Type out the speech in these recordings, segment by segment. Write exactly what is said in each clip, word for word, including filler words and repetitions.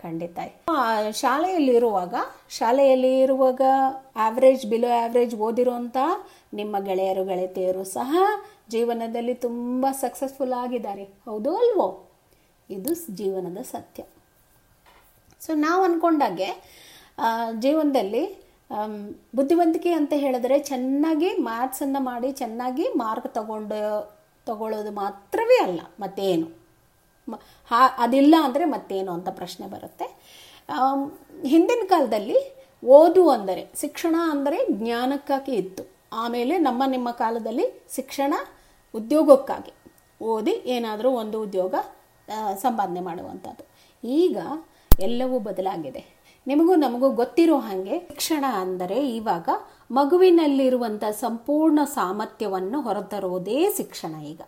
ಖಂಡಿತ. ಶಾಲೆಯಲ್ಲಿರುವಾಗ ಶಾಲೆಯಲ್ಲಿ ಇರುವಾಗ ಆವ್ರೇಜ್ ಬಿಲೋ ಆವ್ರೇಜ್ ಓದಿರುವಂಥ ನಿಮ್ಮ ಗೆಳೆಯರು ಗೆಳತಿಯರು ಸಹ ಜೀವನದಲ್ಲಿ ತುಂಬ ಸಕ್ಸಸ್ಫುಲ್ ಆಗಿದ್ದಾರೆ, ಹೌದು ಅಲ್ವೋ? ಇದು ಜೀವನದ ಸತ್ಯ. ಸೊ ನಾವು ಅಂದ್ಕೊಂಡಾಗೆ ಜೀವನದಲ್ಲಿ ಬುದ್ಧಿವಂತಿಕೆ ಅಂತ ಹೇಳಿದ್ರೆ ಚೆನ್ನಾಗಿ ಮ್ಯಾಥ್ಸನ್ನು ಮಾಡಿ ಚೆನ್ನಾಗಿ ಮಾರ್ಕ್ ತಗೊಂಡು ತಗೊಳ್ಳೋದು ಮಾತ್ರವೇ ಅಲ್ಲ, ಮತ್ತೇನು ಹಾ ಅದಿಲ್ಲ ಅಂದರೆ ಮತ್ತೇನು ಅಂತ ಪ್ರಶ್ನೆ ಬರುತ್ತೆ. ಹಿಂದಿನ ಕಾಲದಲ್ಲಿ ಓದು ಅಂದರೆ ಶಿಕ್ಷಣ ಅಂದರೆ ಜ್ಞಾನಕ್ಕಾಗಿ ಇತ್ತು. ಆಮೇಲೆ ನಮ್ಮ ನಿಮ್ಮ ಕಾಲದಲ್ಲಿ ಶಿಕ್ಷಣ ಉದ್ಯೋಗಕ್ಕಾಗಿ, ಓದಿ ಏನಾದರೂ ಒಂದು ಉದ್ಯೋಗ ಸಂಪಾದನೆ ಮಾಡುವಂಥದ್ದು. ಈಗ ಎಲ್ಲವೂ ಬದಲಾಗಿದೆ. ನಿಮಗೂ ನಮಗೂ ಗೊತ್ತಿರೋ ಹಾಗೆ ಶಿಕ್ಷಣ ಅಂದರೆ ಇವಾಗ ಮಗುವಿನಲ್ಲಿರುವಂಥ ಸಂಪೂರ್ಣ ಸಾಮರ್ಥ್ಯವನ್ನು ಹೊರತರುವುದೇ ಶಿಕ್ಷಣ ಈಗ.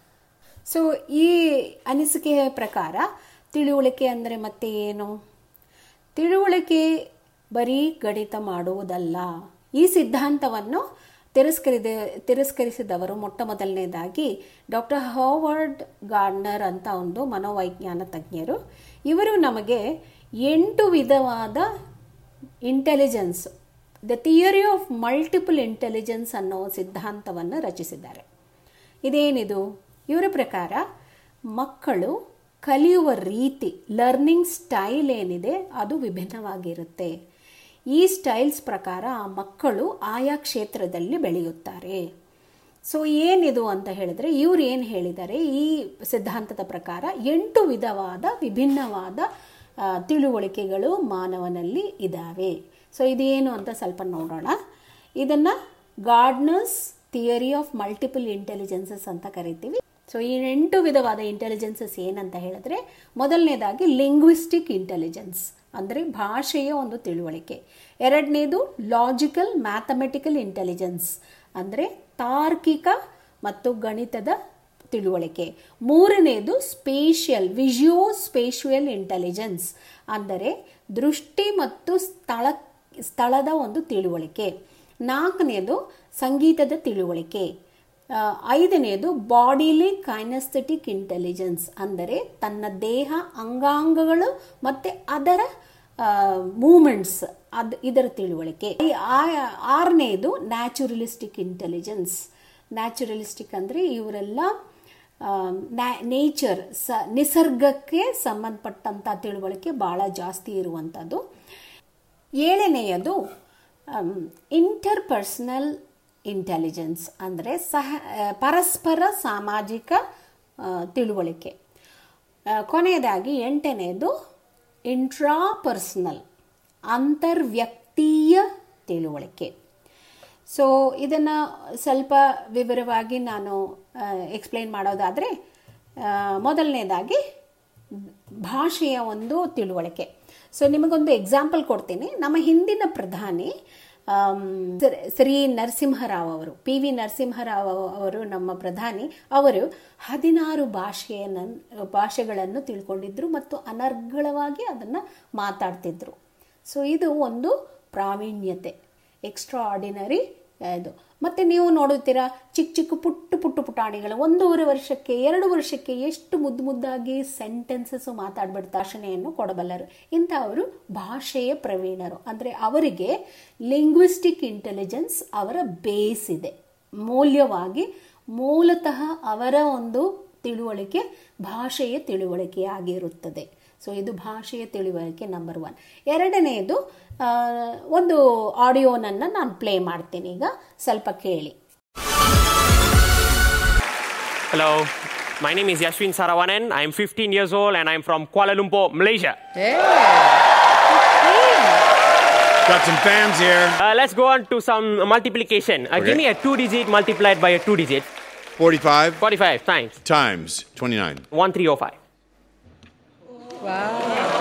ಸೊ ಈ ಅನಿಸಿಕೆಯ ಪ್ರಕಾರ ತಿಳುವಳಿಕೆ ಅಂದರೆ ಮತ್ತೆ ಏನು? ತಿಳುವಳಿಕೆ ಬರೀ ಗಣಿತ ಮಾಡುವುದಲ್ಲ. ಈ ಸಿದ್ಧಾಂತವನ್ನು ತಿರಸ್ಕರಿದ ತಿರಸ್ಕರಿಸಿದವರು ಮೊಟ್ಟ ಮೊದಲನೇದಾಗಿ ಡಾಕ್ಟರ್ ಹಾವರ್ಡ್ ಗಾರ್ಡ್ನರ್ ಅಂತ ಒಂದು ಮನೋವೈಜ್ಞಾನ ತಜ್ಞರು. ಇವರು ನಮಗೆ ಎಂಟು ವಿಧವಾದ intelligence, the theory of multiple intelligence ಅನ್ನೋ ಸಿದ್ಧಾಂತವನ್ನು ರಚಿಸಿದ್ದಾರೆ. ಇದೇನಿದು? ಇವರ ಪ್ರಕಾರ ಮಕ್ಕಳು ಕಲಿಯುವ ರೀತಿ, ಲರ್ನಿಂಗ್ ಸ್ಟೈಲ್ ಏನಿದೆ ಅದು ವಿಭಿನ್ನವಾಗಿರುತ್ತೆ. ಈ ಸ್ಟೈಲ್ಸ್ ಪ್ರಕಾರ ಆ ಮಕ್ಕಳು ಆಯಾ ಕ್ಷೇತ್ರದಲ್ಲಿ ಬೆಳೆಯುತ್ತಾರೆ. ಸೊ ಏನಿದು ಅಂತ ಹೇಳಿದ್ರೆ, ಇವ್ರು ಏನು ಹೇಳಿದ್ದಾರೆ, ಈ ಸಿದ್ಧಾಂತದ ಪ್ರಕಾರ ಎಂಟು ವಿಧವಾದ ವಿಭಿನ್ನವಾದ ತಿಳುವಳಿಕೆಗಳು ಮಾನವನಲ್ಲಿ ಇದ್ದಾವೆ. ಸೊ ಇದೇನು ಅಂತ ಸ್ವಲ್ಪ ನೋಡೋಣ. ಇದನ್ನು gardeners theory of multiple intelligences ಅಂತ ಕರಿತೀವಿ. ಸೊ ಈ ಎಂಟು ವಿಧವಾದ ಇಂಟೆಲಿಜೆನ್ಸಸ್ ಏನಂತ ಹೇಳಿದ್ರೆ, ಮೊದಲನೇದಾಗಿ ಲಿಂಗ್ವಿಸ್ಟಿಕ್ ಇಂಟೆಲಿಜೆನ್ಸ್ ಅಂದರೆ ಭಾಷೆಯ ಒಂದು ತಿಳುವಳಿಕೆ. ಎರಡನೇದು ಲಾಜಿಕಲ್ ಮ್ಯಾಥಮೆಟಿಕಲ್ ಇಂಟೆಲಿಜೆನ್ಸ್ ಅಂದರೆ ತಾರ್ಕಿಕ ಮತ್ತು ಗಣಿತದ ತಿಳುವಳಿಕೆ. ಮೂರನೇದು ಸ್ಪೇಷಿಯಲ್ ವಿಜುಯೋ ಸ್ಪೇಷಿಯಲ್ ಇಂಟೆಲಿಜೆನ್ಸ್ ಅಂದರೆ ದೃಷ್ಟಿ ಮತ್ತು ಸ್ಥಳ ಸ್ಥಳದ ಒಂದು ತಿಳುವಳಿಕೆ. ನಾಲ್ಕನೇದು ಸಂಗೀತದ ತಿಳುವಳಿಕೆ. ಐದನೇದು ಬಾಡಿಲಿ ಕೈನೆಸ್ಥೆಟಿಕ್ ಇಂಟೆಲಿಜೆನ್ಸ್ ಅಂದರೆ ತನ್ನ ದೇಹ ಅಂಗಾಂಗಗಳು ಮತ್ತು ಅದರ ಮೂಮೆಂಟ್ಸ್ ಅದು ಇದರ ತಿಳುವಳಿಕೆ. ಆರನೇದು ನ್ಯಾಚುರಲಿಸ್ಟಿಕ್ ಇಂಟೆಲಿಜೆನ್ಸ್. ನ್ಯಾಚುರಲಿಸ್ಟಿಕ್ ಅಂದರೆ ಇವರೆಲ್ಲ ನೇಚರ್ ಸ ನಿಸರ್ಗಕ್ಕೆ ಸಂಬಂಧಪಟ್ಟಂಥ ತಿಳುವಳಿಕೆ ಭಾಳ ಜಾಸ್ತಿ ಇರುವಂಥದ್ದು. ಏಳನೆಯದು ಇಂಟರ್ಪರ್ಸನಲ್ ಇಂಟೆಲಿಜೆನ್ಸ್ ಅಂದರೆ ಸಹ ಪರಸ್ಪರ ಸಾಮಾಜಿಕ ತಿಳುವಳಿಕೆ. ಕೊನೆಯದಾಗಿ ಎಂಟನೆಯದು ಇಂಟ್ರಾಪರ್ಸನಲ್ ಅಂತರ್ವ್ಯಕ್ತೀಯ ತಿಳುವಳಿಕೆ. ಸೊ ಇದನ್ನು ಸ್ವಲ್ಪ ವಿವರವಾಗಿ ನಾನು ಎಕ್ಸ್ಪ್ಲೈನ್ ಮಾಡೋದಾದರೆ, ಮೊದಲನೇದಾಗಿ ಭಾಷೆಯ ಒಂದು ತಿಳುವಳಿಕೆ. ಸೊ ನಿಮಗೊಂದು ಎಕ್ಸಾಂಪಲ್ ಕೊಡ್ತೀನಿ. ನಮ್ಮ ಹಿಂದಿನ ಪ್ರಧಾನಿ ಶ್ರೀ ನರಸಿಂಹರಾವ್ ಅವರು, ಪಿ ವಿ ನರಸಿಂಹರಾವ್ ಅವರು ನಮ್ಮ ಪ್ರಧಾನಿ. ಅವರು ಹದಿನಾರು ಭಾಷೆಯನ್ನು ಭಾಷೆಗಳನ್ನು ತಿಳ್ಕೊಂಡಿದ್ರು ಮತ್ತು ಅನರ್ಗಳವಾಗಿ ಅದನ್ನು ಮಾತಾಡ್ತಿದ್ರು. ಸೊ ಇದು ಒಂದು ಪ್ರಾವೀಣ್ಯತೆ, ಎಕ್ಸ್ಟ್ರಾ ಆರ್ಡಿನರಿ ಇದು. ಮತ್ತು ನೀವು ನೋಡುತ್ತೀರಾ, ಚಿಕ್ಕ ಚಿಕ್ಕ ಪುಟ್ಟು ಪುಟ್ಟು ಪುಟಾಣಿಗಳು ಒಂದೂವರೆ ವರ್ಷಕ್ಕೆ ಎರಡು ವರ್ಷಕ್ಕೆ ಎಷ್ಟು ಮುದ್ದು ಮುದ್ದಾಗಿ ಸೆಂಟೆನ್ಸಸ್ ಮಾತಾಡ್ಬಿಟ್ಟು ಭಾಷಣೆಯನ್ನು ಕೊಡಬಲ್ಲರು. ಇಂಥವರು ಭಾಷೆಯ ಪ್ರವೀಣರು. ಅಂದರೆ ಅವರಿಗೆ ಲಿಂಗ್ವಿಸ್ಟಿಕ್ ಇಂಟೆಲಿಜೆನ್ಸ್ ಅವರ ಬೇಸ್ ಇದೆ. ಮೌಲ್ಯವಾಗಿ ಮೂಲತಃ ಅವರ ಒಂದು ತಿಳುವಳಿಕೆ ಭಾಷೆಯ ತಿಳುವಳಿಕೆಯಾಗಿರುತ್ತದೆ. ಸೊ ಇದು ಭಾಷೆಯ ತಿಳುವಳಿಕೆ ನಂಬರ್ ಒನ್. ಎರಡನೆಯದು ಒಂದು ಆಡಿಯೋನನ್ನು ನಾನು ಪ್ಲೇ ಮಾಡ್ತೀನಿ, ಈಗ ಸ್ವಲ್ಪ ಕೇಳಿ. Hello, my name is Yashwin Saravanan. I am fifteen years old and I am from Kuala Lumpur, Malaysia. Hey. Got some fans here. Uh, let's go on to some multiplication. Uh, Okay. Give me a two digit multiplied by a two digit. forty-five forty-five times times twenty-nine. one three oh five. Wow.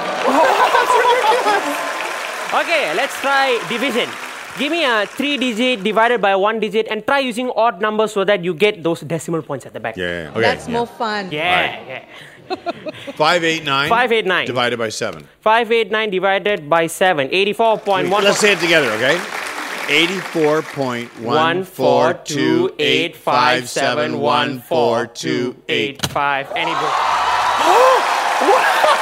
Okay, let's try division. Give me a three digit divided by one digit and try using odd numbers so that you get those decimal points at the back. Yeah. Okay. That's yeah. more fun. Yeah, Right. yeah. five eighty-nine. five eighty-nine. Divided by seven. five eighty-nine divided by seven. eighty-four point one. Let's say it together, okay? eighty-four point one four two eight five seven one four two eight. Five. Any book.